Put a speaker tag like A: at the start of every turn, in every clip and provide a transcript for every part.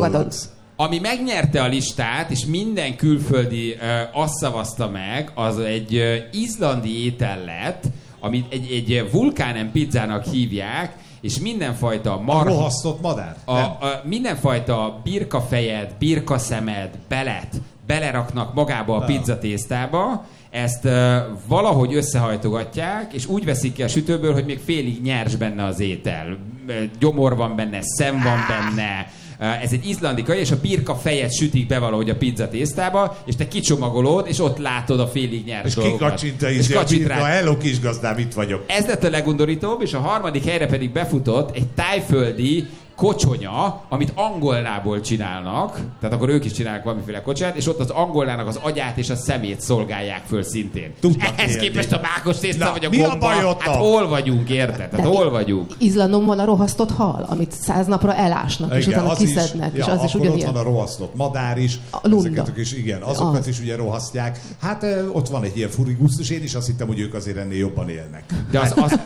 A: fogadod.
B: Ami megnyerte a listát, és minden külföldi azt szavazta meg, az egy izlandi étel lett, amit egy vulkánen pizzának hívják, és mindenfajta marha...
C: A rohasztott madár?
B: Mindenfajta birkafejed, birkaszemed, belet beleraknak magába a pizzatésztába, ezt valahogy összehajtogatják, és úgy veszik ki a sütőből, hogy még félig nyers benne az étel. Gyomor van benne, szem van benne. Ez egy izlandi kaj, és a birka fejet sütik be valahogy a pizzatésztába, és te kicsomagolod, és ott látod a félig nyers dolgokat.
C: És kacsint a hello kisgazdám, itt vagyok.
B: Ez lett a legundorítóbb, és a harmadik helyre pedig befutott egy tájföldi kocsonya, amit angolnából csinálnak, tehát akkor ők is csinálnak valamiféle kocsát, és ott az angolnának az agyát és a szemét szolgálják föl szintén. Ehhez képest a mákos tészta vagy a gomba, hát hol vagyunk, érted? Hát hol vagyunk?
A: Izlandon van a rohasztott hal, amit 100 napra elásnak, igen, és utána kiszednek, és az is ugyanilyen.
C: Ott van a rohasztott madár is, ezeket is, igen, azokat is ugye rohasztják. Hát ott van egy ilyen furigusztus, én is azt hittem, hogy ők azért ennél jobban élnek.
B: De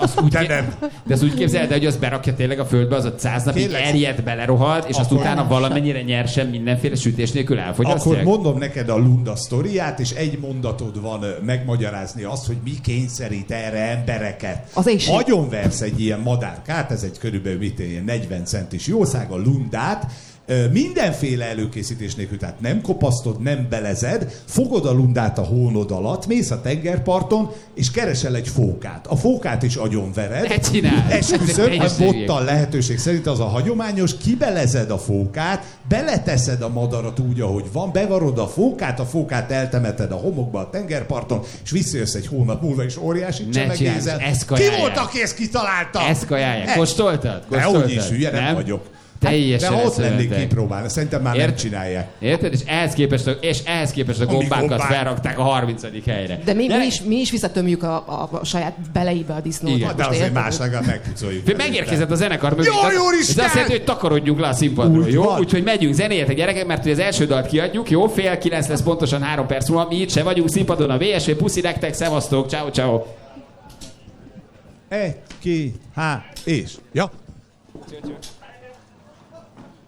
B: az úgy képzeld, hogy az berakja tényleg a földbe, az ott 100 napig erjed, belerohad, és azt utána valamennyire nyersen mindenféle sütés nélkül elfogyasztják.
C: Akkor mondom neked a Lunda sztoriát, és egy mondatod van megmagyarázni azt, hogy mi kényszerít erre embereket. Agyonversz egy ilyen madárkát, ez egy körülbelül 40 centis jószág, a Lundát, mindenféle előkészítés nélkül, tehát nem kopasztod, nem belezed, fogod a Lundát a hónod alatt, mész a tengerparton, és keresel egy fókát. A fókát is agyonvered.
B: Ne csinálj!
C: Esküszöm, a bottal lehetőség szerint az a hagyományos, kibelezed a fókát, beleteszed a madarat úgy, ahogy van, bevarod a fókát eltemeted a homokba a tengerparton, és visszajössz egy hónap múlva, és óriási csemegézel. Ki volt, aki ezt kitalálta?
B: Ezt kajálják. Kóstoltad?
C: Dehogy is, hülye, nem vagyok.
B: Teljesen
C: de ott lennék kipróbálni, szerintem már nem csinálják.
B: Érted? És ehhez képest a gombákat felrakták a 30. helyre.
A: De mi is visszatömjük a saját beleibe a disznót.
C: Igen, de azért más legalább megpucoljuk.
B: Megérkezett a zenekar mögé.
C: Jó,
B: ez azt jelenti, hogy takarodjunk le a színpadról, jó? Úgyhogy megyünk, zenéljetek gyerekek, mert hogy az első dalt kiadjuk, jó? 8:30 lesz pontosan 3 perc múlva. Mi itt se vagyunk színpadon, a VSV, puszi nektek, szevasztok, ciao, ciao.
C: 1, 2, 3, és. Ja.
B: Cső.